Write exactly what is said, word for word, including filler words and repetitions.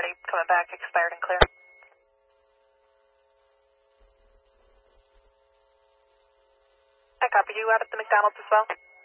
you coming back expired and clear. I copy you out at the McDonald's as well.